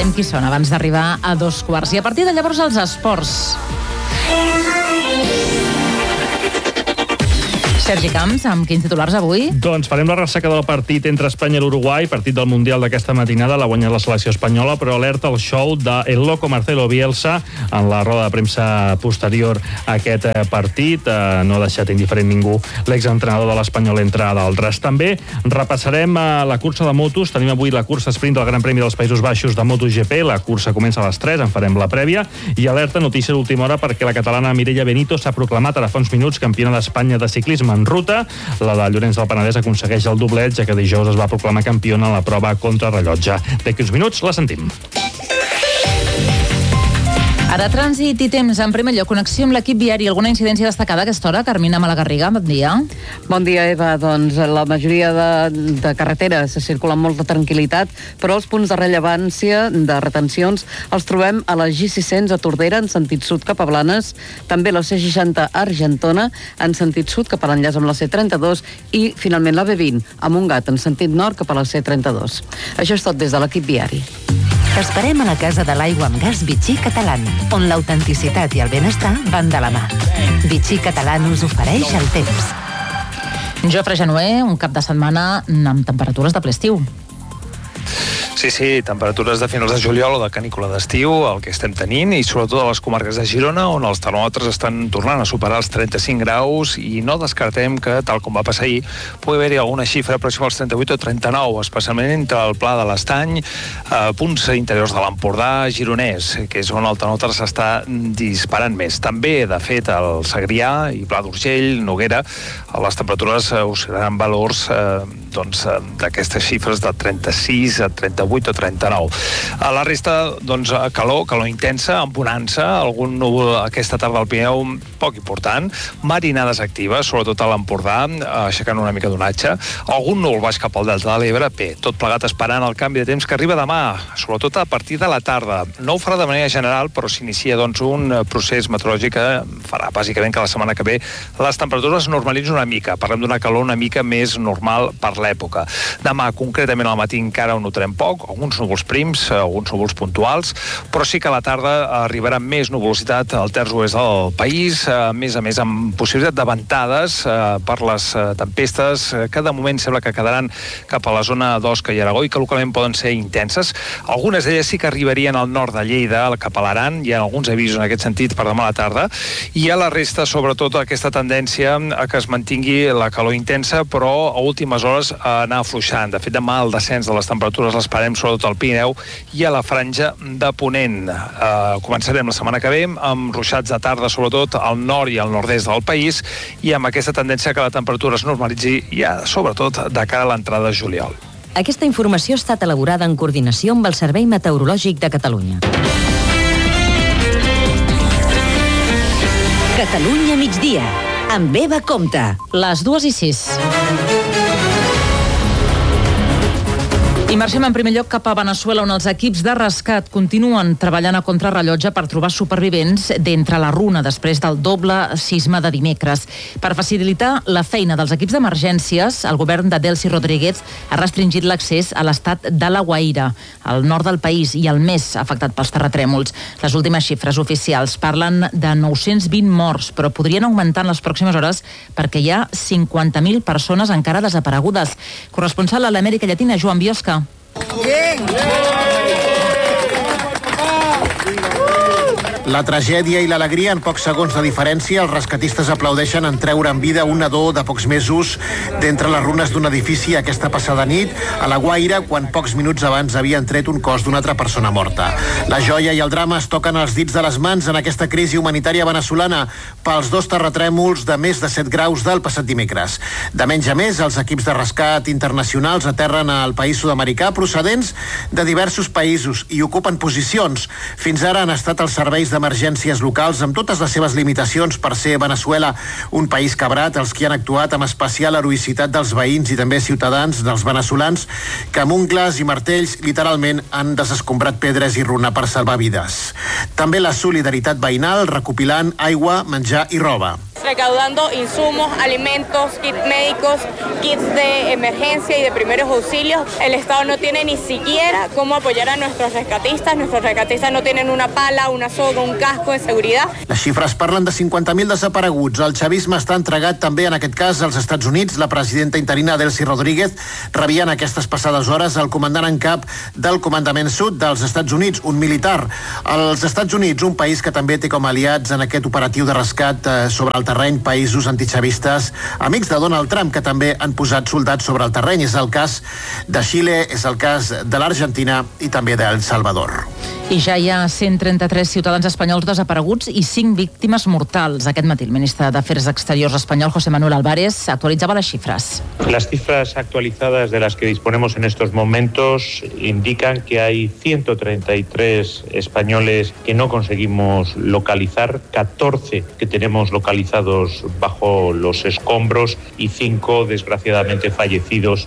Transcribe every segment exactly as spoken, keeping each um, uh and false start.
Sabem qui són abans d'arribar a dos quarts. I a partir de llavors els esports. Sergi Camps, amb quins titulars avui? Doncs farem la ressaca del partit entre Espanya i l'Uruguai, partit del Mundial d'aquesta matinada, l'ha guanyat la selecció espanyola, però alerta el show de El Loco Marcelo Bielsa en la roda de premsa posterior a aquest partit. Eh, no ha deixat indiferent ningú l'exentrenador de l'Espanyol, entre d'altres. També repassarem la cursa de motos. Tenim avui la cursa sprint del Gran Premi dels Països Baixos de MotoGP. La cursa comença a les tres, en farem la prèvia. I alerta, notícia d'última hora, perquè la catalana Mireia Benito s'ha proclamat ara fa uns minuts campiona d'Espanya de ciclisme en ruta. La de Llorenç del Penedès aconsegueix el doblet, ja que dijous es va proclamar campiona en la prova contrarrellotge. D'aquí uns minuts la sentim. Ara, trànsit i temps. En primer lloc, connexió amb l'equip viari. Alguna incidència destacada a aquesta hora? Carmina Malagarriga, bon dia. Bon dia, Eva. Doncs la majoria de, de carreteres se circula amb molta tranquil·litat, però els punts de rellevància de retencions els trobem a la G sis cents a Tordera, en sentit sud cap a Blanes, també la C seixanta a Argentona, en sentit sud cap a l'enllaç amb la C trenta-dos, i finalment la B vint a Montgat, en sentit nord cap a la C trenta-dos. Això és tot des de l'equip viari. T'esperem a la Casa de l'Aigua amb Gas Vichy Catalán, on l'autenticitat i el benestar van de la mà. Vichy Catalán us ofereix el temps. Jofre Genuer, un cap de setmana amb temperatures de ple estiu. Sí, sí, temperatures de finals de juliol o de canícula d'estiu, el que estem tenint, i sobretot a les comarques de Girona, on els termòmetres estan tornant a superar els trenta-cinc graus, i no descartem que, tal com va passar ahir, pugui haver-hi alguna xifra pròxima als trenta-vuit o trenta-nou, especialment entre el Pla de l'Estany, eh, punts interiors de l'Empordà, gironès, que és on el termòmetre s'està disparant més. També, de fet, el Segrià i Pla d'Urgell, Noguera, les temperatures oscil·laran valors eh, doncs, d'aquestes xifres de trenta-sis a trenta-vuit o trenta-nou. A la resta, doncs, calor, calor intensa, amb bonança, algun núvol aquesta tarda al Pirineu poc important, marinades actives, sobretot a l'Empordà, aixecant una mica d'onatge, algun núvol baix cap al Delta de l'Ebre, bé, tot plegat esperant el canvi de temps que arriba demà, sobretot a partir de la tarda. No ho farà de manera general, però s'inicia doncs, un procés meteorològic que farà bàsicament que la setmana que ve les temperatures normalitzin una mica, parlem d'una calor una mica més normal per l'època. Demà, concretament al matí, encara ho notarem poc, alguns núvols prims, alguns núvols puntuals, però sí que a la tarda arribarà més nuvolositat al terç oest del país, a més a més amb possibilitat de ventades eh, per les eh, tempestes que de moment sembla que quedaran cap a la zona d'Osca i Aragó i que localment poden ser intenses. Algunes d'elles sí que arribarien al nord de Lleida, cap a l'Aran, hi ha alguns avisos en aquest sentit per demà a la tarda, i a la resta, sobretot, aquesta tendència a que es mantingui la calor intensa, però a últimes hores a anar afluixant. De fet, demà el descens de les temperatures l'esperem sobretot al Pirineu i a la franja de Ponent. Eh, començarem la setmana que ve amb ruixats de tarda, sobretot al nord i al nord-est del país, i amb aquesta tendència que la temperatura es normalitzi ja, sobretot, de cara a l'entrada de juliol. Aquesta informació ha estat elaborada en coordinació amb el Servei Meteorològic de Catalunya. Catalunya migdia, amb Eva Compte. Les dues i sis. I marxem en primer lloc cap a Veneçuela, on els equips de rescat continuen treballant a contrarrellotge per trobar supervivents d'entre la runa després del doble sisme de dimecres. Per facilitar la feina dels equips d'emergències, el govern de Delcy Rodríguez ha restringit l'accés a l'estat de La Guaira, al nord del país i el més afectat pels terratrèmols. Les últimes xifres oficials parlen de nou-cents vint morts, però podrien augmentar en les pròximes hores perquè hi ha cinquanta mil persones encara desaparegudes. Corresponsal a l'Amèrica Llatina, Joan Biosca. Bien. La tragèdia i l'alegria en pocs segons de diferència. Els rescatistes aplaudeixen en treure en vida un nadó de pocs mesos d'entre les runes d'un edifici aquesta passada nit a La Guaira, quan pocs minuts abans havien tret un cos d'una altra persona morta. La joia i el drama es toquen els dits de les mans en aquesta crisi humanitària veneçolana pels dos terratrèmols de més de set graus del passat dimecres. De menys a més, els equips de rescat internacionals aterren al país sud-americà procedents de diversos països i ocupen posicions. Fins ara han estat els serveis d'emergències locals amb totes les seves limitacions per ser Veneçuela un país cabrat, els que han actuat amb especial heroïcitat dels veïns i també ciutadans dels veneçolans que amb ungles i martells literalment han desescombrat pedres i runa per salvar vides. També la solidaritat veïnal recopilant aigua, menjar i roba. recaudando insumos, alimentos, kits médicos, kits de emergencia y de primeros auxilios. El Estado no tiene ni siquiera cómo apoyar a nuestros rescatistas. Nuestros rescatistas no tienen una pala, una soga, un casco de seguridad. Les xifres parlen de cinquanta mil desapareguts. El chavisme està entregat també, en aquest cas, als Estats Units. La presidenta interina Delcy Rodríguez rebia en aquestes passades hores el comandant en cap del Comandament Sud dels Estats Units, un militar. Els Estats Units, un país que també té com a aliats en aquest operatiu de rescat eh, sobre el terreny països antichavistes, amics de Donald Trump, que també han posat soldats sobre el terreny. És el cas de Xile, és el cas de l'Argentina i també d'El Salvador. I ja hi ha cent trenta-tres ciutadans espanyols desapareguts i cinc víctimes mortals. Aquest matí el ministre d'Afers Exteriors espanyol, José Manuel Álvarez, actualitzaba las cifras. Las cifras actualizadas de las que disponemos en estos momentos indican que hay ciento treinta y tres españoles que no conseguimos localizar, catorce que tenemos localizados bajo los escombros y cinco desgraciadamente fallecidos.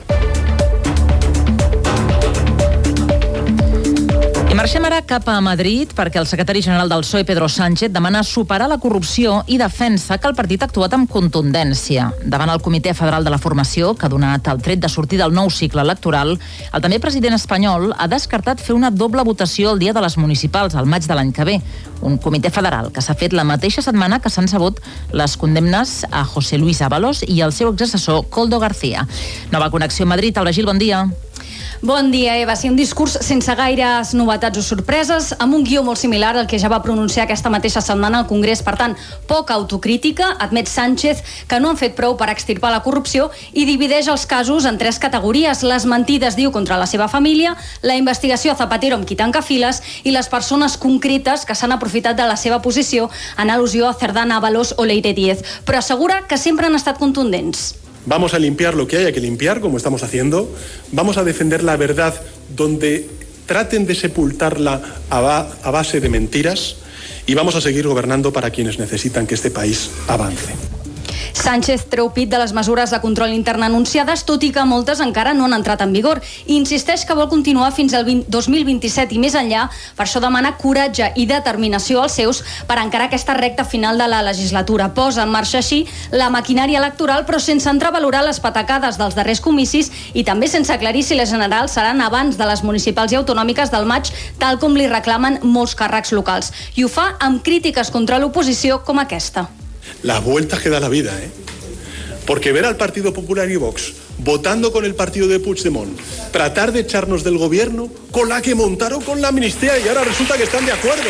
Marxem ara cap a Madrid perquè el secretari general del P S O E, Pedro Sánchez, demana superar la corrupció i defensa que el partit ha actuat amb contundència. Davant el Comitè Federal de la Formació, que ha donat el tret de sortir del nou cicle electoral, el també president espanyol ha descartat fer una doble votació el dia de les municipals, al maig de l'any que ve. Un comitè federal que s'ha fet la mateixa setmana que s'han sabut les condemnes a José Luis Ábalos i el seu exassessor, Koldo García. Nova connexió a Madrid. Alba Gil, bon dia. Bon dia, Eva. Sí, un discurs sense gaires novetats o sorpreses, amb un guió molt similar al que ja va pronunciar aquesta mateixa setmana al Congrés. Per tant, poca autocrítica. Admet Sánchez que no han fet prou per extirpar la corrupció i divideix els casos en tres categories. Les mentides, diu, contra la seva família, la investigació a Zapatero amb qui tanca files i les persones concretes que s'han aprofitat de la seva posició en al·lusió a Cerdán, Ábalos o Leire Díez. Però assegura que sempre han estat contundents. Vamos a limpiar lo que haya que limpiar, como estamos haciendo. Vamos a defender la verdad donde traten de sepultarla a, ba- a base de mentiras. Y vamos a seguir gobernando para quienes necesitan que este país avance. Sánchez treu pit de les mesures de control intern anunciades, tot i que moltes encara no han entrat en vigor. I insisteix que vol continuar fins al dos mil vint-i-set i més enllà. Per això demana coratge i determinació als seus per encarar aquesta recta final de la legislatura. Posa en marxa així la maquinària electoral, però sense entrevalorar les patacades dels darrers comicis i també sense aclarir si les generals seran abans de les municipals i autonòmiques del maig, tal com li reclamen molts càrrecs locals. I ho fa amb crítiques contra l'oposició com aquesta. Las vueltas que da la vida, ¿eh? Porque ver al Partido Popular y Vox votando con el partido de Puigdemont, tratar de echarnos del gobierno con la que montaron con la amnistía y ahora resulta que están de acuerdo.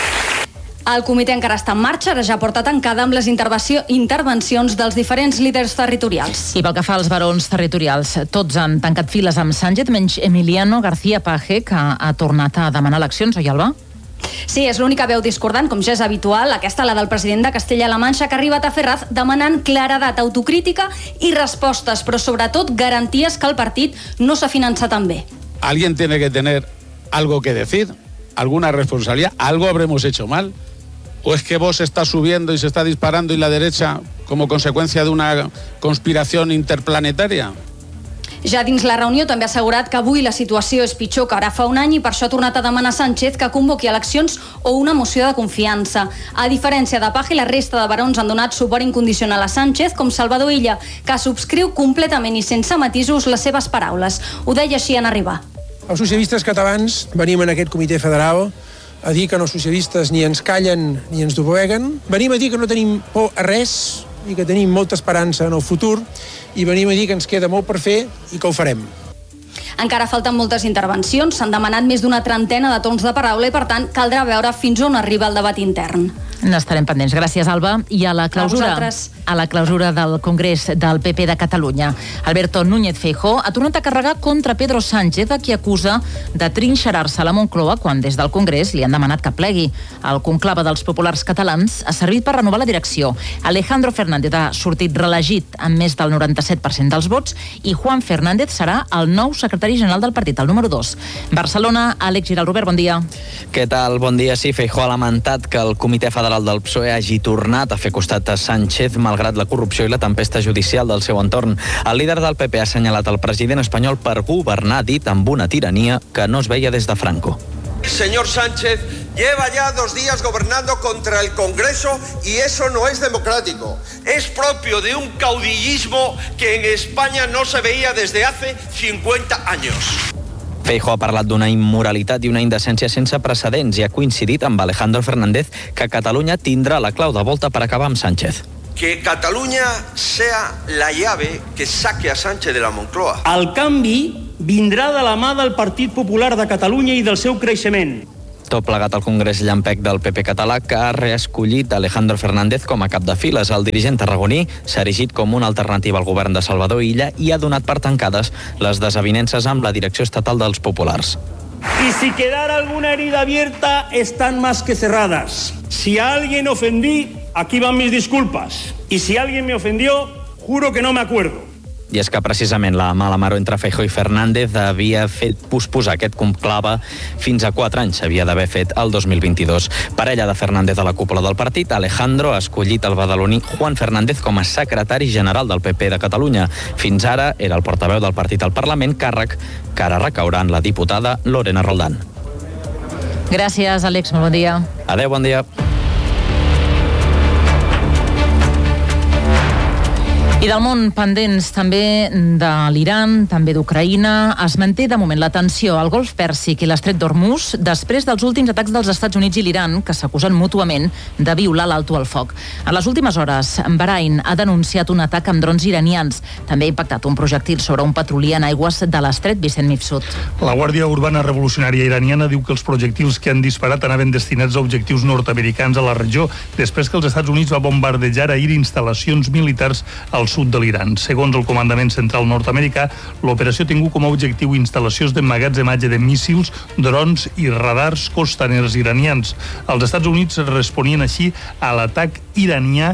El comitè encara està en marxa, ara ja porta tancada amb les intervencions dels diferents líders territorials. I pel que fa als barons territorials, tots han tancat files amb Sánchez, menys Emiliano García Paje, que ha tornat a demanar eleccions, oi, Alba? Sí, és l'única veu discordant, com ja és habitual, aquesta la del president de Castella-La Manxa, que ha arribat a Ferraz demanant claredat, autocrítica i respostes, però sobretot garanties que el partit no s'ha finançat tan bé. Alguien tiene que tener algo que decir, alguna responsabilidad, algo habremos hecho mal. ¿O es que Vox está subiendo y se está disparando y la derecha como consecuencia de una conspiración interplanetaria? Ja dins la reunió també ha assegurat que avui la situació és pitjor que ara fa un any i per això ha tornat a demanar a Sánchez que convoqui eleccions o una moció de confiança. A diferència de Paje, la resta de barons han donat suport incondicional a Sánchez, com Salvador Illa, que subscriu completament i sense matisos les seves paraules. Ho deia així en arribar. Els socialistes catalans venim en aquest comitè federal a dir que no socialistes ni ens callen ni ens dobleguen. Venim a dir que no tenim por a res i que tenim molta esperança en el futur i venim a dir que ens queda molt per fer i que ho farem. Encara falten moltes intervencions, s'han demanat més d'una trentena de torns de paraula i, per tant, caldrà veure fins on arriba el debat intern. N'estarem pendents. Gràcies, Alba. I a la clausura, a, a la clausura del Congrés del P P de Catalunya, Alberto Núñez Feijóo ha tornat a carregar contra Pedro Sánchez, a qui acusa de trinxerar-se a la Moncloa quan des del Congrés li han demanat que plegui. El conclave dels populars catalans ha servit per renovar la direcció. Alejandro Fernández ha sortit reelegit amb més del noranta-set per cent dels vots i Juan Fernández serà el nou secretari general del partit, el número dos. Barcelona, Àlex Giral. Robert, bon dia. Què tal? Bon dia. Sí, Feijóo ha lamentat que el Comitè Federal del P S O E hagi tornat a fer costat a Sánchez malgrat la corrupció i la tempesta judicial del seu entorn. El líder del P P ha assenyalat el president espanyol per governar, dit, amb una tirania que no es veia des de Franco. Señor Sánchez lleva ya dos días gobernando contra el Congreso y eso no es democrático. Es propio de un caudillismo que en España no se veía desde hace cincuenta años. Feijóo ha parlat d'una immoralitat i una indecència sense precedents i ha coincidit amb Alejandro Fernández que Catalunya tindrà la clau de volta per acabar amb Sánchez. Que Cataluña sea la llave que saque a Sánchez de la Moncloa. El canvi vindrà de la mà del Partit Popular de Catalunya i del seu creixement. Tot plegat al Congrés Llampec del P P català, que ha reescollit Alejandro Fernández com a cap de files. El dirigent tarragoní s'ha erigit com una alternativa al govern de Salvador Illa i ha donat per tancades les desavinences amb la direcció estatal dels populars. Y si quedara alguna herida abierta, están más que cerradas. Si a alguien ofendí, aquí van mis disculpas. Y si alguien me ofendió, juro que no me acuerdo. I és que precisament la mala maror entre Feijóo i Fernández havia fet posposar aquest conclave fins a quatre anys. Havia d'haver fet el dos mil vint-i-dos. Parella de Fernández a la cúpula del partit, Alejandro ha escollit el badaloní Juan Fernández com a secretari general del P P de Catalunya. Fins ara era el portaveu del partit al Parlament, càrrec que ara recaurà en la diputada Lorena Roldán. Gràcies, Àlex. Molt bon dia. Adéu, bon dia. I del món, pendents també de l'Iran, també d'Ucraïna, es manté de moment la tensió al Golf Pèrsic i l'Estret d'Hormuz després dels últims atacs dels Estats Units i l'Iran, que s'acusen mútuament de violar l'alto al foc. En les últimes hores, Bahrain ha denunciat un atac amb drons iranians. També ha impactat un projectil sobre un petrolier en aigües de l'Estret. Vicent Mifsud. La Guàrdia Urbana Revolucionària iraniana diu que els projectils que han disparat anaven destinats a objectius nord-americans a la regió, després que els Estats Units va bombardejar ahir instal·lacions militars al sud de l'Iran. Segons el comandament central nord-americà, l'operació ha tingut com a objectiu instal·lacions d'emmagatzematge de míssils, drons i radars costaners iranians. Els Estats Units responien així a l'atac iranià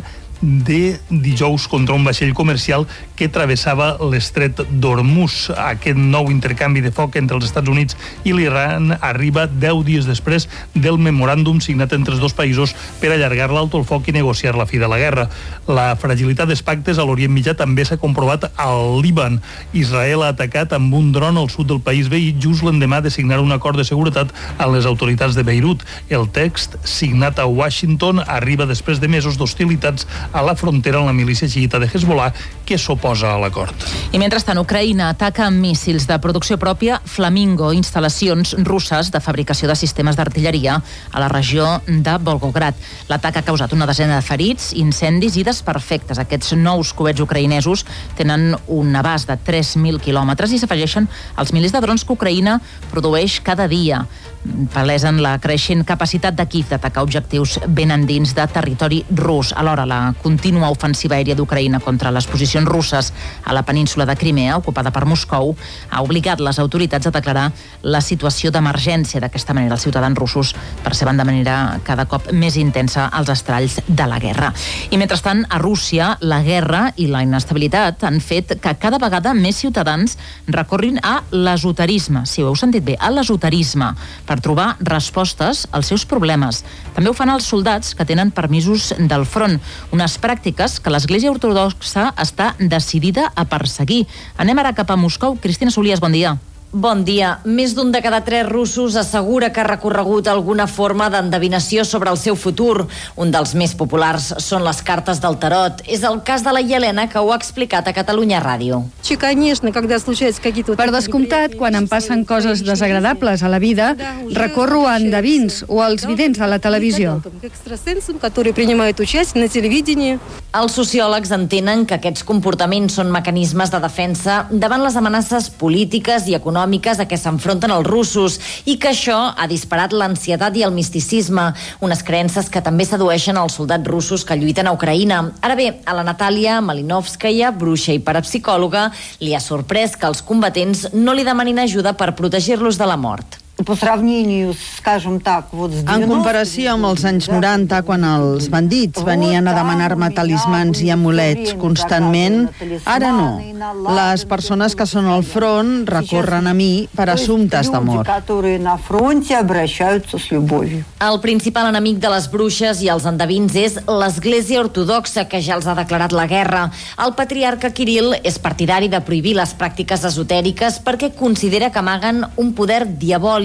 de dijous contra un vaixell comercial que travessava l'estret d'Hormuz. Aquest nou intercanvi de foc entre els Estats Units i l'Iran arriba deu dies després del memoràndum signat entre els dos països per allargar l'alto al foc i negociar la fi de la guerra. La fragilitat dels pactes a l'Orient Mitjà també s'ha comprovat al Líban. Israel ha atacat amb un dron al sud del país veí just l'endemà de signar un acord de seguretat amb les autoritats de Beirut. El text, signat a Washington, arriba després de mesos d'hostilitats a la frontera amb la milícia xiïta de Hezbollah, que s'oposa a l'acord. I mentrestant, Ucraïna ataca amb míssils de producció pròpia Flamingo, instal·lacions russes de fabricació de sistemes d'artilleria a la regió de Volgograd. L'atac ha causat una desena de ferits, incendis i desperfectes. Aquests nous coets ucraïnesos tenen un abast de tres mil quilòmetres i s'afegeixen als milers de drons que Ucraïna produeix cada dia. Palesen la creixent capacitat de Kíev d'atacar objectius ben endins de territori rus. Alhora, la contínua ofensiva aèria d'Ucraïna contra les posicions russes a la península de Crimea, ocupada per Moscou, ha obligat les autoritats a declarar la situació d'emergència. D'aquesta manera, els ciutadans russos perceben de manera cada cop més intensa els estralls de la guerra. I mentrestant, a Rússia, la guerra i la inestabilitat han fet que cada vegada més ciutadans recorrin a l'esoterisme. Si ho heu sentit bé, a l'esoterisme, per trobar respostes als seus problemes. També ho fan els soldats que tenen permisos del front, unes pràctiques que l'Església Ortodoxa està decidida a perseguir. Anem ara cap a Moscou. Cristina Solies, bon dia. Bon dia. Més d'un de cada tres russos assegura que ha recorregut alguna forma d'endevinació sobre el seu futur. Un dels més populars són les cartes del tarot. És el cas de la Yelena, que ho ha explicat a Catalunya Ràdio. Per descomptat, quan em passen coses desagradables a la vida, recorro a endevins o als vidents de la televisió. Els sociòlegs entenen que aquests comportaments són mecanismes de defensa davant les amenaces polítiques i econòmiques a què s'enfronten els russos i que això ha disparat l'ansietat i el misticisme, unes creences que també sedueixen els soldats russos que lluiten a Ucraïna. Ara bé, a la Natàlia Malinovskaya, bruixa i parapsicòloga, li ha sorprès que els combatents no li demanin ajuda per protegir-los de la mort. En comparació amb els anys noranta, quan els bandits venien a demanar-me talismans i amulets constantment, ara no. Les persones que són al front recorren a mi per assumptes d'amor. El principal enemic de les bruixes i els endevins és l'Església Ortodoxa, que ja els ha declarat la guerra. El patriarca Kirill és partidari de prohibir les pràctiques esotèriques perquè considera que amaguen un poder diabòlic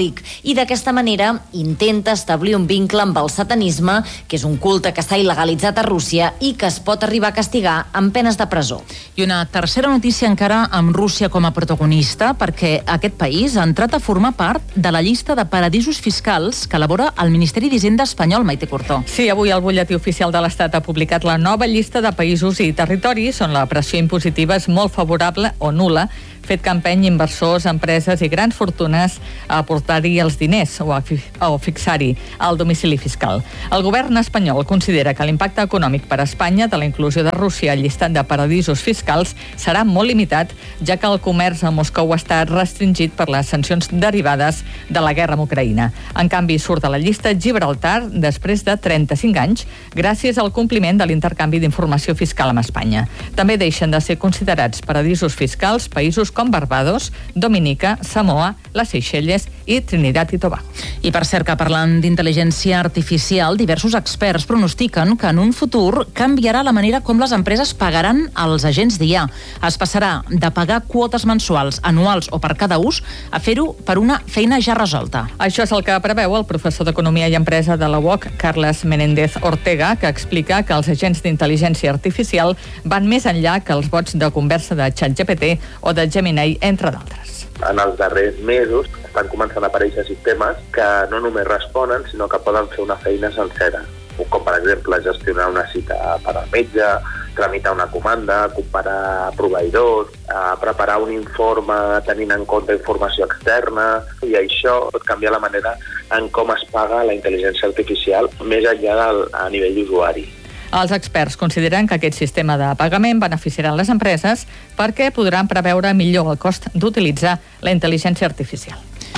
catòlic i d'aquesta manera intenta establir un vincle amb el satanisme, que és un culte que està il·legalitzat a Rússia i que es pot arribar a castigar amb penes de presó. I una tercera notícia encara amb Rússia com a protagonista, perquè aquest país ha entrat a formar part de la llista de paradisos fiscals que elabora el Ministeri d'Hisenda espanyol, Maite Cortó. Sí, avui el butlletí oficial de l'Estat ha publicat la nova llista de països i territoris on la pressió impositiva és molt favorable o nul·la, fet que empeny inversors, empreses i grans fortunes a aportar-hi els diners o a, fi o fixar-hi el domicili fiscal. El govern espanyol considera que l'impacte econòmic per a Espanya de la inclusió de Rússia al llistat de paradisos fiscals serà molt limitat, ja que el comerç a Moscou està restringit per les sancions derivades de la guerra amb Ucraïna. En canvi, surt de la llista Gibraltar després de trenta-cinc anys, gràcies al compliment de l'intercanvi d'informació fiscal amb Espanya. També deixen de ser considerats paradisos fiscals països com Barbados, Dominica, Samoa, les Seychelles i Trinidad i Tobago. I per cert, que parlant d'intel·ligència artificial, diversos experts pronostiquen que en un futur canviarà la manera com les empreses pagaran als agents d'I A. Es passarà de pagar quotes mensuals, anuals o per cada ús a fer-ho per una feina ja resolta. Això és el que preveu el professor d'Economia i Empresa de la U O C, Carles Menéndez Ortega, que explica que els agents d'intel·ligència artificial van més enllà que els bots de conversa de ChatGPT o de Gemini, entre d'altres. En els darrers mesos estan començant a aparèixer sistemes que no només responen, sinó que poden fer una feina sencera, com per exemple gestionar una cita per al metge, tramitar una comanda, comparar proveïdors, preparar un informe tenint en compte informació externa, i això pot canviar la manera en com es paga la intel·ligència artificial més enllà del, a nivell d'usuari. Els experts consideren que aquest sistema de pagament beneficiarà les empreses perquè podran preveure millor el cost d'utilitzar la intel·ligència artificial.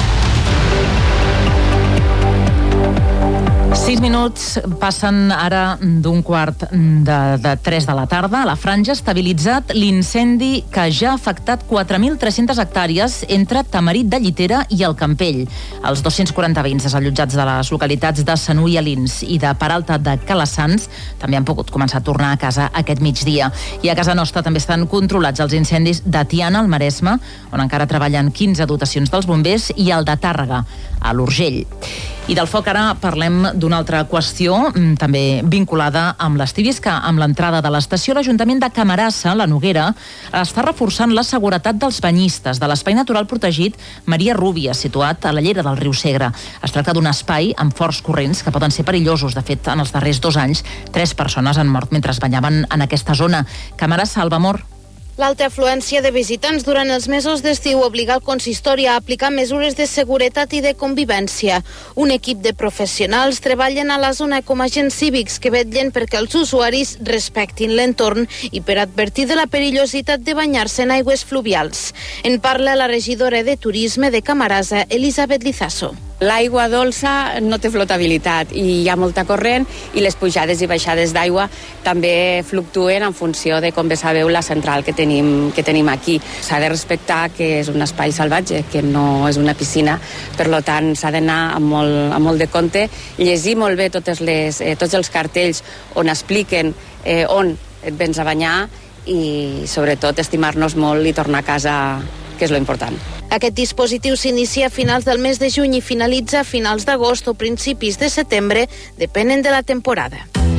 Sis minuts passen ara d'un quart de, de tres de la tarda. La Franja ha estabilitzat l'incendi que ja ha afectat quatre mil tres-centes hectàrees entre Tamarit de Llitera i el Campell. Els dos-cents quaranta veïns desallotjats de les localitats de Sanui i Alins i de Peralta de Calassans també han pogut començar a tornar a casa aquest migdia. I a casa nostra també estan controlats els incendis de Tiana, al Maresme, on encara treballen quinze dotacions dels bombers, i el de Tàrrega, a l'Urgell. I del foc ara parlem d'una altra qüestió, també vinculada amb les Tivis, que amb l'entrada de l'estació l'Ajuntament de Camarasa, la Noguera, està reforçant la seguretat dels banyistes de l'Espai Natural Protegit Maria Rúbia, situat a la llera del riu Segre. Es tracta d'un espai amb forts corrents que poden ser perillosos. De fet, en els darrers dos anys, tres persones han mort mentre es banyaven en aquesta zona. Camarasa, Alba Mor. L'alta afluència de visitants durant els mesos d'estiu obliga el consistori a aplicar mesures de seguretat i de convivència. Un equip de professionals treballen a la zona com agents cívics que vetllen perquè els usuaris respectin l'entorn i per advertir de la perillositat de banyar-se en aigües fluvials. En parla la regidora de Turisme de Camarasa, Elisabet Lizaso. L'aigua dolça no té flotabilitat i hi ha molta corrent, i les pujades i baixades d'aigua també fluctuen en funció de, com bé sabeu, la central que tenim, que tenim aquí. S'ha de respectar que és un espai salvatge, que no és una piscina, per tant s'ha d'anar amb molt, amb molt de compte, llegir molt bé totes les, eh, tots els cartells on expliquen eh, on et vens a banyar, i sobretot estimar-nos molt i tornar a casa, que és lo important. Aquest dispositiu s'inicia a finals del mes de juny i finalitza a finals d'agost o principis de setembre, depenent de la temporada.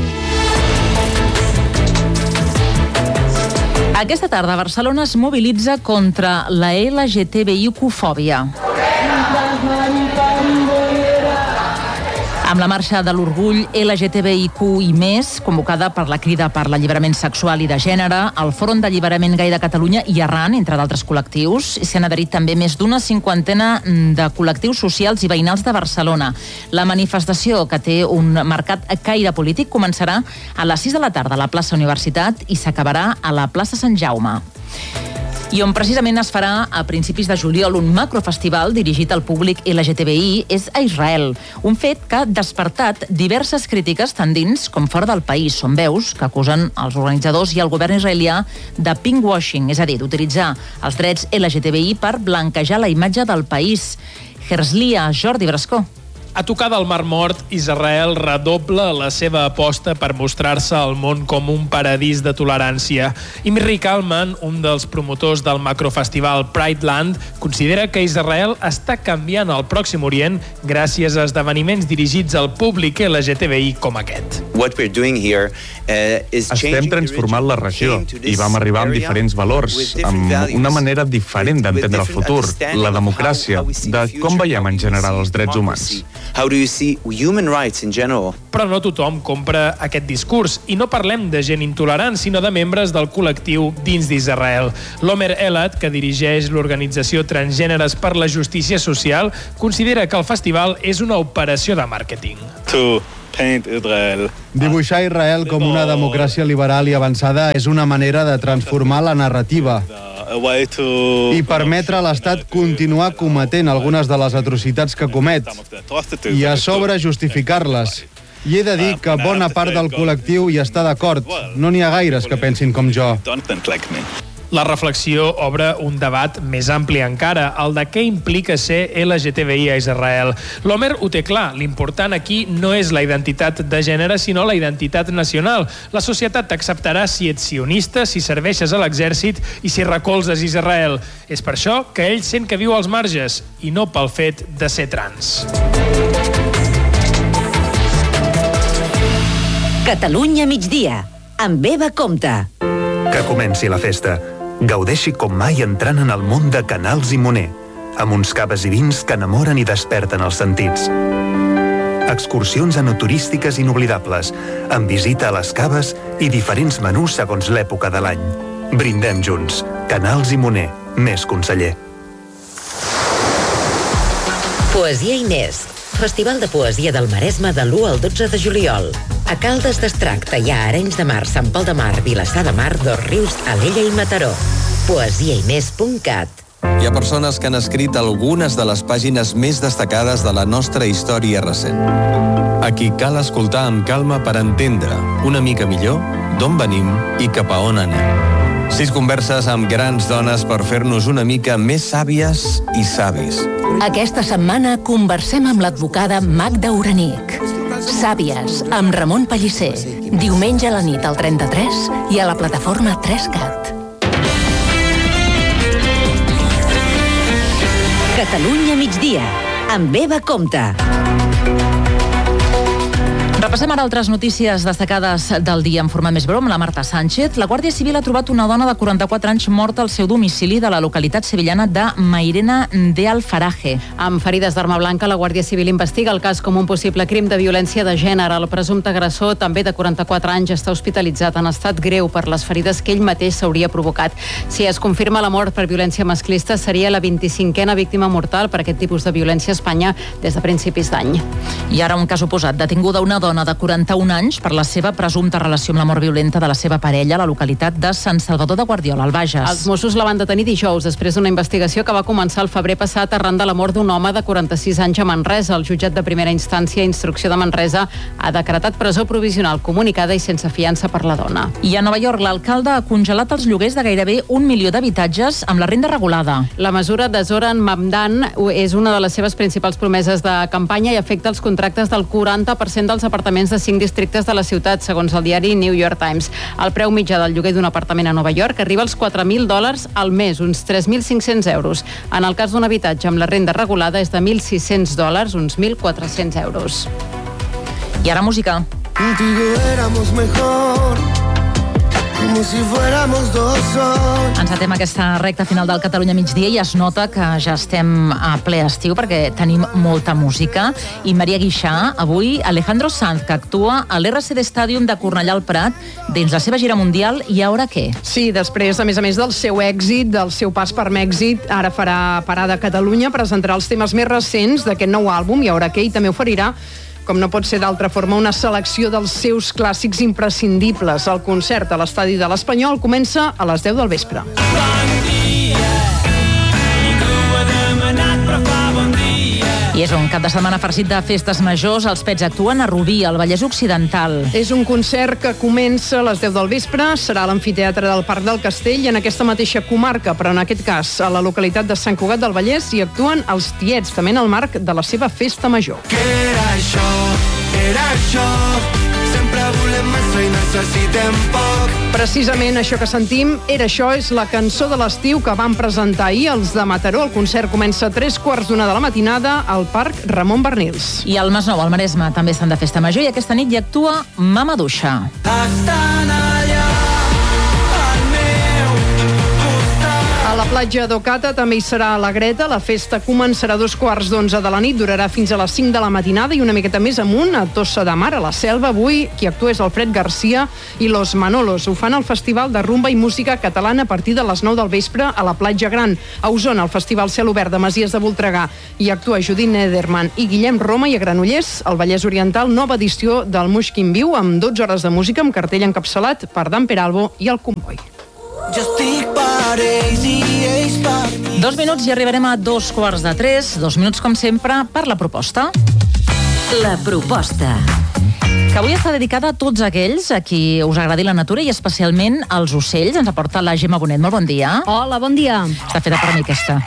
Aquesta tarda Barcelona es mobilitza contra la L G T B I Q fòbia. Amb la marxa de l'orgull L G T B I Q i més, convocada per la Crida per l'Alliberament Sexual i de Gènere, el Front d'Alliberament Gai de Catalunya i Arran, entre d'altres col·lectius, s'hi han adherit també més d'una cinquantena de col·lectius socials i veïnals de Barcelona. La manifestació, que té un marcat caire polític, començarà a les sis de la tarda a la plaça Universitat i s'acabarà a la plaça Sant Jaume. I on precisament es farà a principis de juliol un macrofestival dirigit al públic L G T B I és a Israel. Un fet que ha despertat diverses crítiques tant dins com fora del país. Són veus que acusen els organitzadors i el govern israelià de pinkwashing, és a dir, d'utilitzar els drets L G T B I per blanquejar la imatge del país. Herzliya, Jordi Brascó. A tocar del Mar Mort, Israel redobla la seva aposta per mostrar-se al món com un paradís de tolerància. Imri Kalman, un dels promotors del macrofestival Prideland, considera que Israel està canviant el Pròxim Orient gràcies a esdeveniments dirigits al públic L G T B I com aquest. Estem transformant la regió i vam arribar amb diferents valors, amb una manera diferent d'entendre el futur, la democràcia, de com veiem en general els drets humans. How do you see human rights in general? Però no tothom compra aquest discurs i no parlem de gent intolerant, sinó de membres del col·lectiu dins d'Israel. L'Omer Elad, que dirigeix l'organització Transgèneres per la Justícia Social, considera que el festival és una operació de màrqueting. To paint Israel. Dibuixar Israel com una democràcia liberal i avançada és una manera de transformar la narrativa i permetre a l'Estat continuar cometent algunes de les atrocitats que comet i a sobre justificar-les. I he de dir que bona part del col·lectiu hi està d'acord. No n'hi ha gaires que pensin com jo. La reflexió obre un debat més ampli encara, el de què implica ser L G T B I a Israel. L'Omer ho té clar, l'important aquí no és la identitat de gènere, sinó la identitat nacional. La societat t'acceptarà si ets sionista, si serveixes a l'exèrcit i si recolzes Israel. És per això que ell sent que viu als marges, i no pel fet de ser trans. Catalunya migdia, amb Eva Compte. Que comenci la festa. Gaudeixi com mai entrant en el món de Canals i Moner, amb uns caves i vins que enamoren i desperten els sentits. Excursions enoturístiques inoblidables, amb visita a les caves i diferents menús segons l'època de l'any. Brindem junts. Canals i Moner, més conseller. Poesia i més. Festival de Poesia del Maresme de l'u al dotze de juliol. A Caldes d'Estrac, Teià, Arenys de Mar, Sant Pol de Mar, Vilassar de Mar, Dosrius, Alella i Mataró. poesia i més punt cat. Hi ha persones que han escrit algunes de les pàgines més destacades de la nostra història recent. A qui cal escoltar amb calma per entendre una mica millor d'on venim i cap a on anem. Sis converses amb grans dones per fer-nos una mica més sàvies i savis. Aquesta setmana conversem amb l'advocada Magda Uranic. Sàvies, amb Ramon Pellicer. Diumenge a la nit al trenta-tres i a la plataforma tres cat. Catalunya migdia, amb Eva Compte. Repassem ara altres notícies destacades del dia en forma més breu amb la Marta Sánchez. La Guàrdia Civil ha trobat una dona de quaranta-quatre anys morta al seu domicili de la localitat sevillana de Mairena de Alfaraje. Amb ferides d'arma blanca, la Guàrdia Civil investiga el cas com un possible crim de violència de gènere. El presumpte agressor, també de quaranta-quatre anys, està hospitalitzat en estat greu per les ferides que ell mateix s'hauria provocat. Si es confirma la mort per violència masclista, seria la vint-i-cinquena víctima mortal per aquest tipus de violència a Espanya des de principis d'any. I ara un cas oposat. Detinguda una dona de quaranta-un anys per la seva presumpta relació amb la mort violenta de la seva parella a la localitat de Sant Salvador de Guardiola, al Bages. Els Mossos la van detenir dijous després d'una investigació que va començar el febrer passat arran de la mort d'un home de quaranta-sis anys a Manresa. El jutjat de primera instància, instrucció de Manresa, ha decretat presó provisional comunicada i sense fiança per la dona. I a Nova York, l'alcalde ha congelat els lloguers de gairebé un milió d'habitatges amb la renda regulada. La mesura de Zoran Mamdan és una de les seves principals promeses de campanya i afecta els contractes del quaranta per cent dels apartaments de cinc districtes de la ciutat, segons el diari New York Times. El preu mitjà del lloguer d'un apartament a Nova York arriba als quatre mil dòlars al mes, uns tres mil cinc-cents euros. En el cas d'un habitatge amb la renda regulada és de mil sis-cents dòlars, uns mil quatre-cents euros. I ara música. Contigo éramos mejor, como si fuéramos dos hoy. Encetem aquesta recta final del Catalunya migdia i es nota que ja estem a ple estiu perquè tenim molta música. I Maria Guixà, avui Alejandro Sanz, que actua a l'R C D Stadium de Cornellà al Prat dins la seva gira mundial. I ara què? Sí, després, a més a més del seu èxit, del seu pas per Mèxic, ara farà parada a Catalunya, presentarà els temes més recents d'aquest nou àlbum i ara què? I també oferirà, com no pot ser d'altra forma, una selecció dels seus clàssics imprescindibles. El concert a l'estadi de l'Espanyol comença a les deu del vespre. I És un cap de setmana farcit de festes majors. Els Pets actuen a Rubí, al Vallès Occidental. És un concert que comença a les deu del vespre, serà a l'amfiteatre del Parc del Castell, en aquesta mateixa comarca, però en aquest cas a la localitat de Sant Cugat del Vallès, hi actuen els Tiets, també en el marc de la seva festa major. Què era això? Era això? Sempre volem massa i necessitem poc. Precisament això que sentim, Era això, és la cançó de l'estiu que van presentar ahir els de Mataró. El concert comença a tres quarts d'una de la matinada al Parc Ramon Bernils. I al Masnou, al Maresme, també estan de festa major i aquesta nit hi actua Mama Duixa. Estan allà al meu costat. A la platja d'Ocata també hi serà la Greta. La festa començarà a dos quarts d'onze de la nit, durarà fins a les cinc de la matinada i una miqueta més amunt, a Tossa de Mar, a la Selva. Avui qui actua és Alfred Garcia i Los Manolos. Ho fan al Festival de Rumba i Música Catalana a partir de les nou del vespre a la Platja Gran. A Osona, al Festival Cel Obert de Masies de Voltregà, hi actua Judit Nederman i Guillem Roma, i a Granollers, al Vallès Oriental, nova edició del Muixquim Viu amb dotze hores de música amb cartell encapçalat per Dan Peralbo i el Comboi. Jo estic per ells i ells per mi. Dos minuts i arribarem a dos quarts de tres. Dos minuts, com sempre, per la proposta. La proposta. Que avui està dedicada a tots aquells a qui us agradi la natura i especialment als ocells. Ens aporta la Gemma Bonet. Molt bon dia. Hola, bon dia. Està feta per mi, aquesta.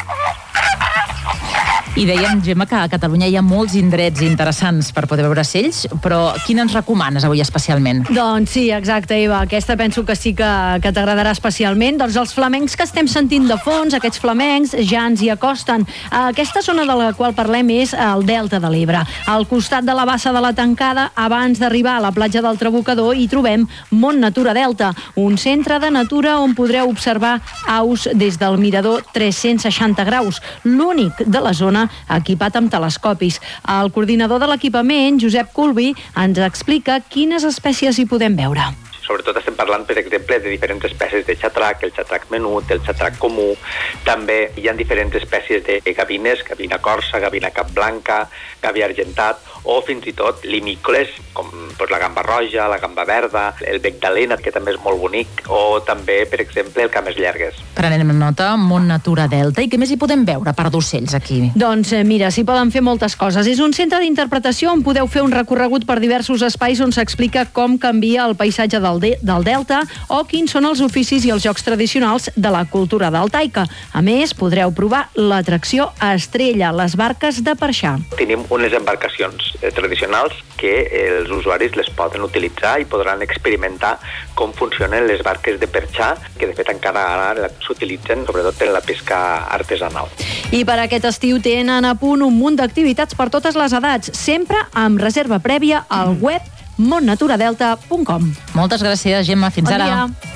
I dèiem, Gemma, que a Catalunya hi ha molts indrets interessants per poder veure ocells, però quin ens recomanes avui especialment? Doncs sí, exacte, Eva. Aquesta penso que sí que, que t'agradarà especialment. Doncs els flamencs que estem sentint de fons, aquests flamencs ja ens hi acosten. Aquesta zona de la qual parlem és el Delta de l'Ebre. Al costat de la bassa de la Tancada, abans d'arribar a la platja del Trabucador, hi trobem Mont Natura Delta, un centre de natura on podreu observar aus des del mirador tres-cents seixanta graus, l'únic de la zona equipat amb telescopis. El coordinador de l'equipament, Josep Colby, ens explica quines espècies hi podem veure. Sobretot estem parlant, per exemple, de diferents espècies de xatrac, el xatrac menut, el xatrac comú. També hi ha diferents espècies de gavines, gavina corsa, gavina capblanca, gavi argentat, o fins i tot limícoles, com doncs, la gamba roja, la gamba verda, el bec d'alena, que també és molt bonic, o també, per exemple, el cames llargues. Prenem nota, Mont Natura Delta. I què més hi podem veure, part d'ocells, aquí? Doncs eh, mira, s'hi poden fer moltes coses. És un centre d'interpretació on podeu fer un recorregut per diversos espais on s'explica com canvia el paisatge del, de, del Delta o quins són els oficis i els jocs tradicionals de la cultura deltaica. A més, podreu provar l'atracció Estrella, les barques de perxar. Tenim unes embarcacions tradicionals que els usuaris les poden utilitzar i podran experimentar com funcionen les barques de perxar, que de fet encara ara s'utilitzen sobretot en la pesca artesanal. I per aquest estiu tenen a punt un munt d'activitats per totes les edats, sempre amb reserva prèvia al web mont natura delta punt com. Moltes gràcies, Gemma. Fins bon ara. Dia.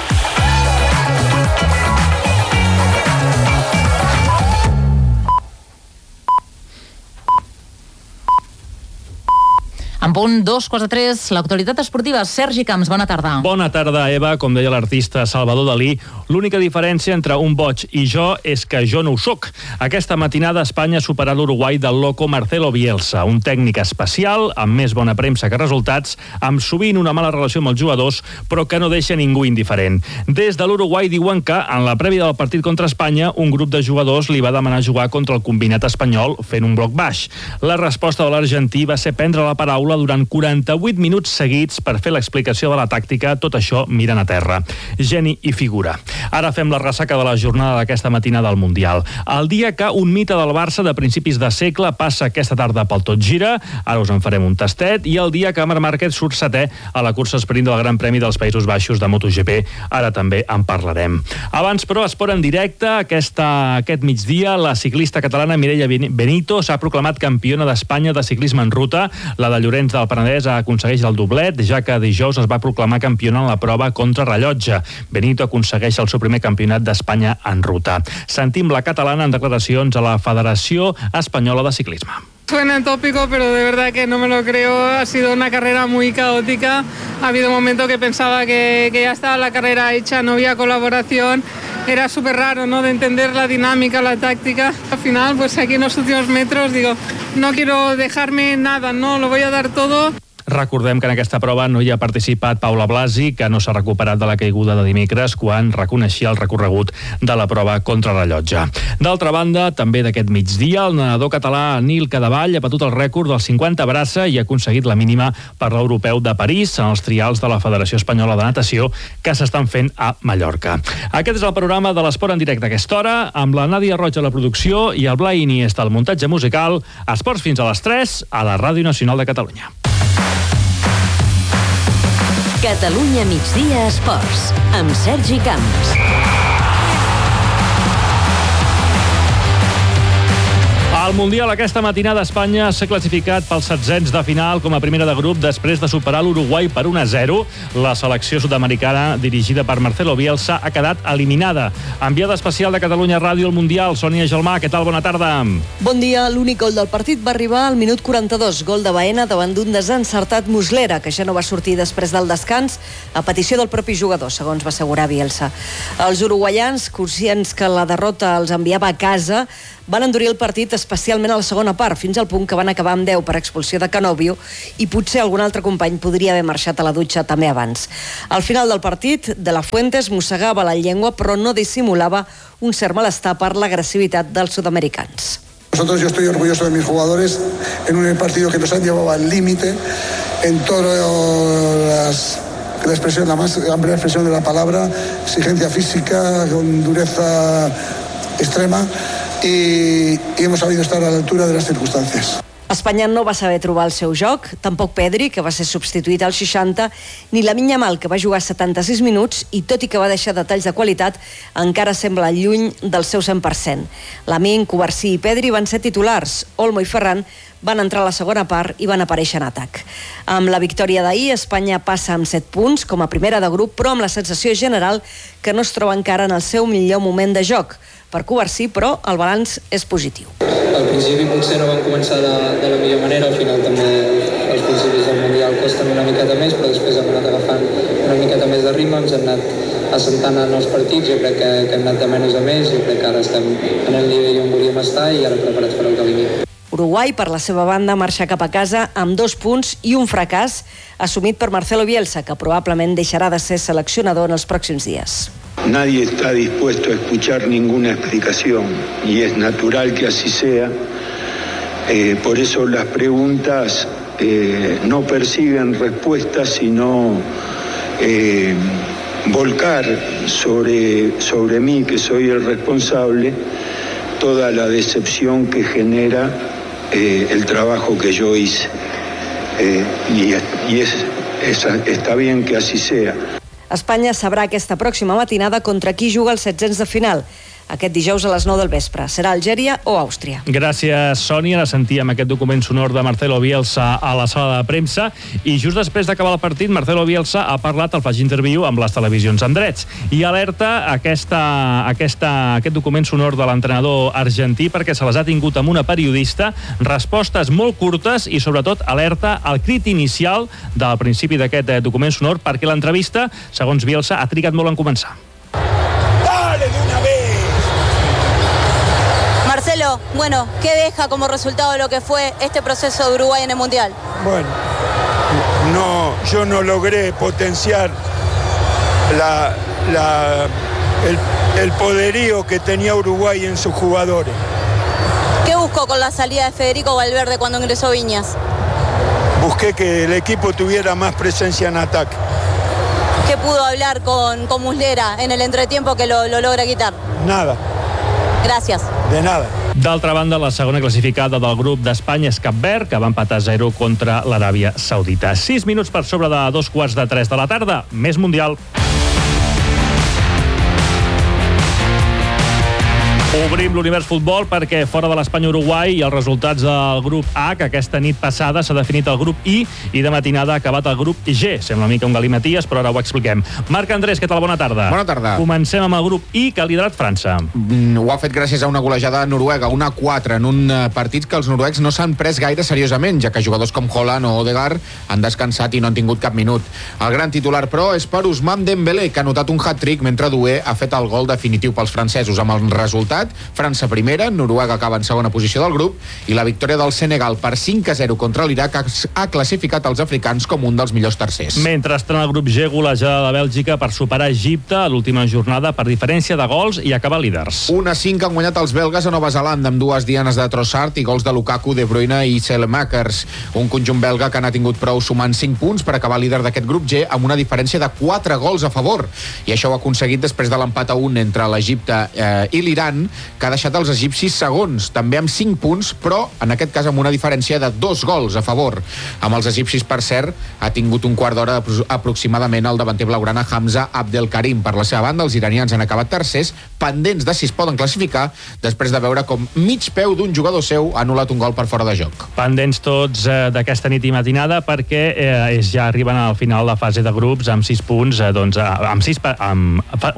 En punt dos, quarts de tres, l'actualitat esportiva. Sergi Camps, bona tarda. Bona tarda, Eva. Com deia l'artista Salvador Dalí, l'única diferència entre un boig i jo és que jo no ho soc. Aquesta matinada Espanya ha superat l'Uruguai del loco Marcelo Bielsa, un tècnic especial, amb més bona premsa que resultats, amb sovint una mala relació amb els jugadors, però que no deixa ningú indiferent. Des de l'Uruguai diuen que, en la prèvia del partit contra Espanya, un grup de jugadors li va demanar jugar contra el combinat espanyol fent un bloc baix. La resposta de l'argentí va ser prendre la paraula durant quaranta-vuit minuts seguits per fer l'explicació de la tàctica, tot això mirant a terra. Geni i figura. Ara fem la ressaca de la jornada d'aquesta matinada al Mundial. El dia que un mite del Barça de principis de segle passa aquesta tarda pel Tot Gira, ara us en farem un tastet, i el dia que Marc Márquez surt setè a la cursa sprint del Gran Premi dels Països Baixos de MotoGP, ara també en parlarem. Abans, però, esport en directe. Aquesta, aquest migdia, la ciclista catalana Mireia Benito s'ha proclamat campiona d'Espanya de ciclisme en ruta. La de Llorenç del Penedès aconsegueix el doblet, ja que dijous es va proclamar campiona en la prova contra rellotge. Benito aconsegueix el seu primer campionat d'Espanya en ruta. Sentim la catalana en declaracions a la Federació Espanyola de Ciclisme. Suena tópico, pero de verdad que no me lo creo. Ha sido una carrera muy caótica. Ha habido un momento que pensaba que, que ya estaba la carrera hecha, no había colaboración. Era súper raro, ¿no?, de entender la dinámica, la táctica. Al final, pues aquí en los últimos metros, digo, no quiero dejarme nada, ¿no? Lo voy a dar todo. Recordem que en aquesta prova no hi ha participat Paula Blasi, que no s'ha recuperat de la caiguda de dimecres quan reconeixia el recorregut de la prova contrarrellotge. D'altra banda, també d'aquest migdia, el nedador català Nil Cadevall ha batut el rècord dels cinquanta braça i ha aconseguit la mínima per l'europeu de París en els trials de la Federació Espanyola de Natació que s'estan fent a Mallorca. Aquest és el programa de l'Esport en directe a aquesta hora, amb la Nàdia Roig a la producció i el Blai Iniesta al muntatge musical. Esports fins a les tres a la Ràdio Nacional de Catalunya. Catalunya migdia Esports, amb Sergi Camps. Al Mundial aquesta matinada Espanya s'ha classificat pels setzents de final com a primera de grup després de superar l'Uruguai per un a zero. La selecció sud-americana dirigida per Marcelo Bielsa ha quedat eliminada. Enviada especial de Catalunya Ràdio al Mundial, Sònia Gelmà, què tal? Bona tarda. Bon dia. L'únic gol del partit va arribar al minut quaranta-dos, gol de Baena davant d'un desencertat Muslera, que ja no va sortir després del descans a petició del propi jugador, segons va assegurar Bielsa. Els uruguaians, conscients que la derrota els enviava a casa, van endurir el partit especialment a la segona part, fins al punt que van acabar amb deu per expulsió de Canovio i potser algun altre company podria haver marxat a la dutxa també abans. Al final del partit, De La Fuentes mossegava la llengua però no dissimulava un cert malestar per l'agressivitat dels sud-americans. Nosotros, yo estoy orgulloso de mis jugadores en un partido que nos han llevado al límite en todas las... la expresión, la más amplia expresión de la palabra, exigencia física, con dureza extrema. I, i hemos sabido estar a la altura de las circunstancias. Espanya no va saber trobar el seu joc, tampoc Pedri, que va ser substituït als seixanta, ni Lamine Yamal, que va jugar setanta-sis minuts i, tot i que va deixar detalls de qualitat, encara sembla lluny del seu cent per cent. Lamine, Covarsí i Pedri van ser titulars. Olmo i Ferran van entrar a la segona part i van aparèixer en atac. Amb la victòria d'ahir, Espanya passa amb set punts com a primera de grup, però amb la sensació general que no es troba encara en el seu millor moment de joc. Per Covarsí, però, el balanç és positiu. Al principi potser no van començar de, de la millor manera, al final també els principis del Mundial costen una miqueta més, però després hem anat agafant una miqueta més de ritme, ens hem anat assentant en els partits, jo crec que, que hem anat de menys a més, jo crec que ara estem en el nivell on volíem estar i ara preparats per el que vingui. Uruguai, per la seva banda, marxa cap a casa amb dos punts i un fracàs assumit per Marcelo Bielsa, que probablement deixarà de ser seleccionador en els pròxims dies. Nadie está dispuesto a escuchar ninguna explicación y es natural que así sea. Eh, por eso las preguntas eh, no persiguen respuestas, sino eh, volcar sobre, sobre mí, que soy el responsable, toda la decepción que genera eh, el trabajo que yo hice. Eh, y y es, es, está bien que así sea. Espanya sabrà aquesta pròxima matinada contra qui juga els setzents de final. Aquest dijous a les nou del vespre. Serà Algèria o Àustria. Gràcies, Sònia. Ara sentíem aquest document sonor de Marcelo Bielsa a la sala de premsa i just després d'acabar el partit, Marcelo Bielsa ha parlat al Flash Interview amb les televisions en drets i alerta aquesta, aquesta, aquest document sonor de l'entrenador argentí perquè se les ha tingut amb una periodista, respostes molt curtes i sobretot alerta al crit inicial del principi d'aquest document sonor perquè l'entrevista, segons Bielsa, ha trigat molt en començar. Dale de una vez. Marcelo, bueno, ¿qué deja como resultado lo que fue este proceso de Uruguay en el Mundial? Bueno, no, yo no logré potenciar la, la, el, el poderío que tenía Uruguay en sus jugadores. ¿Qué buscó con la salida de Federico Valverde cuando ingresó Viñas? Busqué que el equipo tuviera más presencia en ataque. ¿Qué pudo hablar con, con Muslera en el entretiempo que lo, lo logra quitar? Nada. Gràcies. De nada. D'altra banda, la segona classificada del grup d'Espanya és Cap Verd, que va empatar a zero contra l'Aràbia Saudita. Sis minuts per sobre de dos quarts de tres de la tarda. Més Mundial. Obrim l'univers futbol perquè fora de l'Espanya-Uruguai i els resultats del grup A, que aquesta nit passada s'ha definit el grup I i de matinada ha acabat el grup G. Sembla una mica un galimaties, però ara ho expliquem. Marc Andrés, què tal? Bona tarda. Bona tarda. Comencem amb el grup I, que ha liderat França. Mm, ho ha fet gràcies a una golejada noruega, una quatre, en un partit que els noruecs no s'han pres gaire seriosament, ja que jugadors com Haaland o Odegaard han descansat i no han tingut cap minut. El gran titular, però, és per Ousmane Dembélé, que ha notat un hat-trick mentre Doué ha fet el gol definitiu pels francesos. Amb el resultat, classificat, França primera, Noruega acaba en segona posició del grup, i la victòria del Senegal per cinc a zero contra l'Iraq ha classificat els africans com un dels millors tercers. Mentrestant, el grup G golejada de Bèlgica per superar Egipte a l'última jornada per diferència de gols i acabar líders. un a cinc han guanyat els belgues a Nova Zelanda amb dues dianes de Trossard i gols de Lukaku, De Bruyne i Selemakers. Un conjunt belga que n'ha tingut prou sumant cinc punts per acabar líder d'aquest grup G amb una diferència de quatre gols a favor. I això ho ha aconseguit després de l'empat a un entre l'Egipte eh, i l'Iran, que ha deixat els egipcis segons, també amb cinc punts, però en aquest cas amb una diferència de dos gols a favor. Amb els egipcis, per cert, ha tingut un quart d'hora aproximadament el davanter blaugrana Hamza Abdelkarim. Per la seva banda, els iranians han acabat tercers, pendents de si es poden classificar, després de veure com mig peu d'un jugador seu ha anul·lat un gol per fora de joc. Pendents tots eh, d'aquesta nit i matinada perquè eh, ja arriben al final de fase de grups amb sis punts, eh, doncs, amb sis... Amb,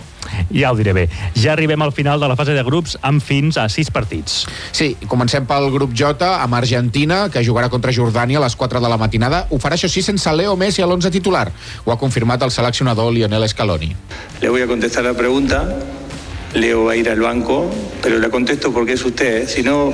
ja ho diré bé. Ja arribem al final de la fase de grups amb fins a sis partits. Sí, comencem pel grup J, amb Argentina, que jugarà contra Jordània a les quatre de la matinada. Ho farà, això sí, sense Leo Messi a l'onze titular. Ho ha confirmat el seleccionador Lionel Scaloni. Le voy a contestar la pregunta. Leo va a ir al banco, pero la contesto porque es usted, ¿eh? Si no,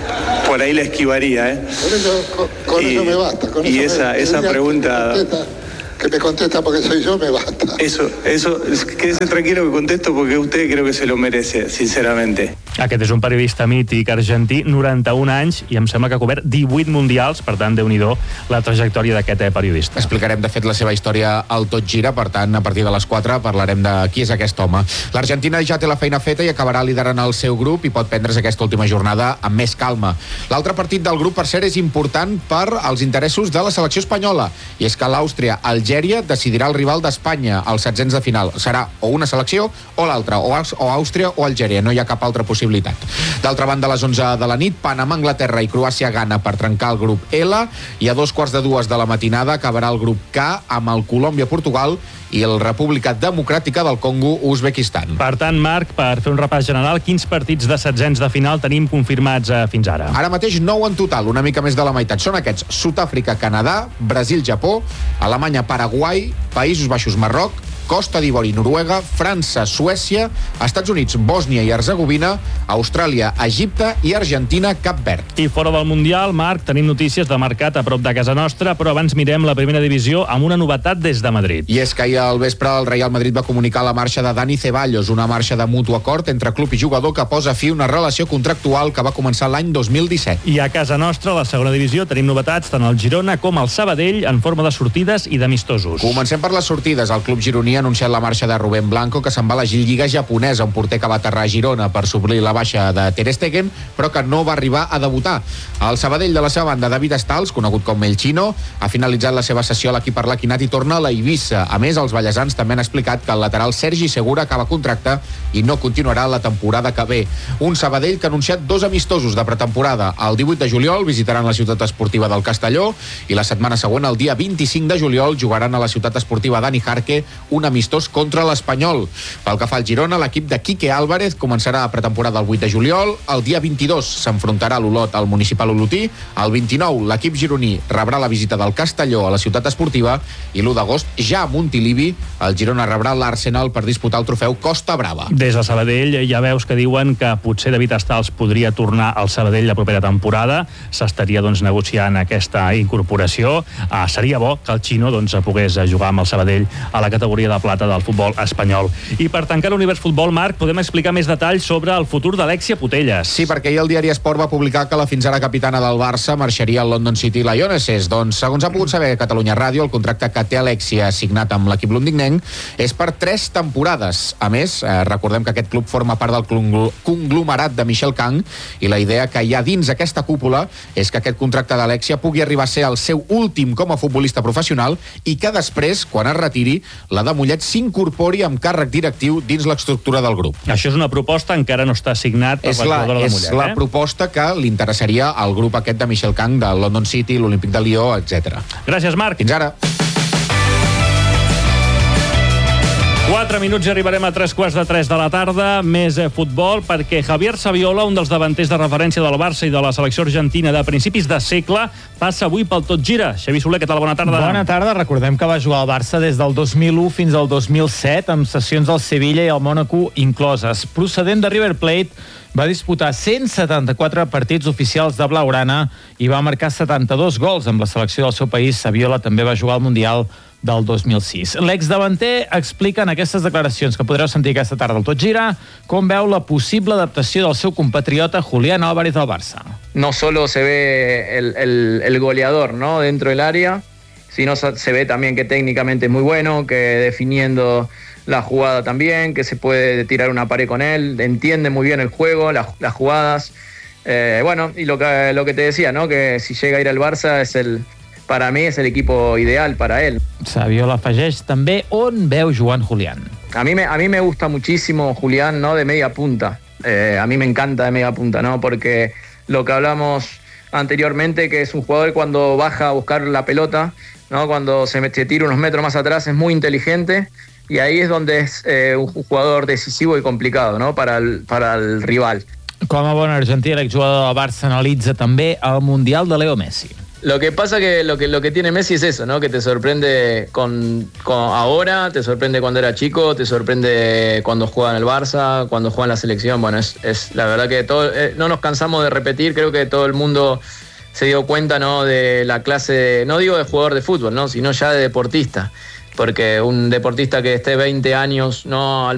por ahí la esquivaría, ¿eh? Con eso, con, con y, eso me basta. Con y eso esa, me, esa pregunta... Que me contesta porque soy yo, me basta. Eso, eso, quédese tranquilo que contesto porque usted creo que se lo merece, sinceramente. Aquest és un periodista mític argentí, noranta-un anys, i em sembla que ha cobert divuit mundials, per tant, Déu-n'hi-do la trajectòria d'aquest periodista. Explicarem, de fet, la seva història al Tot Gira, per tant, a partir de les quatre parlarem de qui és aquest home. L'Argentina ja té la feina feta i acabarà liderant el seu grup i pot prendre's aquesta última jornada amb més calma. L'altre partit del grup, per cert, és important per als interessos de la selecció espanyola, i és que l'Àustria, Algèria, decidirà el rival d'Espanya als setzents de final. Serà o una selecció o l'altra, o, o Àustria o Algèria, no hi ha cap altra possibilitat. D'altra banda, a les onze de la nit, Panamà, Anglaterra i Croàcia-Ghana per trencar el grup L, i a dos quarts de dues de la matinada acabarà el grup K amb el Colòmbia-Portugal i el República Democràtica del Congo, Uzbekistan. Per tant, Marc, per fer un repàs general, quins partits de setzents de final tenim confirmats eh, fins ara? Ara mateix nou en total, una mica més de la meitat. Són aquests: Sud-àfrica, Canadà, Brasil, Japó, Alemanya, Paraguai, Països Baixos, Marroc, Costa d'Ivori, Noruega, França, Suècia, Estats Units, Bòsnia i Herzegovina, Austràlia, Egipte i Argentina, Cap Verd. I fora del Mundial, Marc, tenim notícies de mercat a prop de casa nostra, però abans mirem la primera divisió amb una novetat des de Madrid. I és que ahir al vespre el Real Madrid va comunicar la marxa de Dani Ceballos, una marxa de mutu acord entre club i jugador que posa fi a una relació contractual que va començar l'any dos mil disset. I a casa nostra, a la segona divisió, tenim novetats tant al Girona com al Sabadell en forma de sortides i d'amistosos. Comencem per les sortides. El club gironí ha anunciat la marxa de Rubén Blanco, que se'n va a la Lliga japonesa, un porter que va aterrar a Girona per suplir la baixa de Ter Stegen, però que no va arribar a debutar. El Sabadell, de la seva banda, David Stals, conegut com El Chino, ha finalitzat la seva sessió a l'equip per l'Equinat i torna a la Eivissa. A més, els ballesans també han explicat que el lateral Sergi Segura acaba contracte i no continuarà la temporada que ve. Un Sabadell que ha anunciat dos amistosos de pretemporada. El divuit de juliol visitaran la ciutat esportiva del Castelló i la setmana següent, el dia vint-i-cinc de juliol, jugaran a la ciutat esportiva Dani Jarque un amistós contra l'Espanyol. Pel que fa al Girona, l'equip de Quique Álvarez començarà a pretemporada el vuit de juliol. El dia vint-i-dos s'enfrontarà l'Olot al Municipal Olotí. El vint-i-nou, l'equip gironí rebrà la visita del Castelló a la ciutat esportiva i l'u d'agost, ja a Montilivi, el Girona rebrà l'Arsenal per disputar el trofeu Costa Brava. Des de Sabadell ja veus que diuen que potser David Stals podria tornar al Sabadell la propera temporada. S'estaria doncs, negociant aquesta incorporació. Ah, seria bo que el Xino doncs, pogués jugar amb el Sabadell a la categoria de plata del futbol espanyol. I per tancar l'univers futbol, Marc, podem explicar més detalls sobre el futur d'Alexia Putellas. Sí, perquè ahir el diari Esport va publicar que la fins ara capitana del Barça marxaria al London City Lionesses. Doncs, segons ha pogut saber Catalunya Ràdio, el contracte que té Alexia signat amb l'equip londinenc és per tres temporades. A més, eh, recordem que aquest club forma part del conglomerat de Michel Kang i la idea que hi ha dins aquesta cúpula és que aquest contracte d'Alexia pugui arribar a ser el seu últim com a futbolista professional i que després, quan es retiri, la de Mollet s'incorpori amb càrrec directiu dins l'estructura del grup. Això és una proposta, encara no està signat per és la jugadora de Mollet. És la eh? proposta que li interessaria al grup aquest de Michel Kang, del London City, l'Olímpic de Lió, etcètera. Gràcies, Marc. Fins ara. Quatre minuts i arribarem a tres quarts de tres de la tarda. Més eh, futbol, perquè Javier Saviola, un dels davanters de referència del Barça i de la selecció argentina de principis de segle, passa avui pel Tot Gira. Xavi Soler, què tal? Bona tarda. Bona tarda. Recordem que va jugar al Barça des del dos mil u fins al dos mil set, amb sessions al Sevilla i al Mònaco incloses. Procedent de River Plate, Va disputar cent setanta-quatre partits oficials de blaugrana i va marcar setanta-dos gols amb la selecció del seu país. Saviola també va jugar al Mundial del dos mil sis. L'exdavanter explica en aquestes declaracions que podreu sentir aquesta tarda al Tot Gira com veu la possible adaptació del seu compatriota Julián Álvarez al Barça. No solo se ve el, el, el goleador, ¿no?, dentro del área, sino se ve también que técnicamente es muy bueno, que definiendo la jugada también, que se puede tirar una pared con él, entiende muy bien el juego, la, las jugadas. Eh, bueno, y lo que, lo que te decía, ¿no?, que si llega a ir al Barça es el... para mí es el equipo ideal para él. Saviola afegeix també on veu jugant Julián. A mí me, a mí me gusta muchísimo Julián, ¿no?, de media punta. Eh, a mí me encanta de media punta, ¿no?, porque lo que hablamos anteriormente, que es un jugador cuando baja a buscar la pelota, ¿no?, cuando se, se tira unos metros más atrás, es muy inteligente, y ahí es donde es eh, un jugador decisivo y complicado, ¿no?, para el, para el rival. Com a bon argentí, l'exjugador del Barça analitza també el Mundial de Leo Messi. Lo que pasa que lo que lo que tiene Messi es eso, ¿no?, que te sorprende con, con ahora, te sorprende cuando era chico, te sorprende cuando juega en el Barça, cuando juega en la selección. Bueno, es, es la verdad que todo, eh, no nos cansamos de repetir, creo que todo el mundo se dio cuenta, ¿no?, de la clase, de, no digo de jugador de fútbol, ¿no?, sino ya de deportista, porque un deportista que esté veinte años, ¿no?, al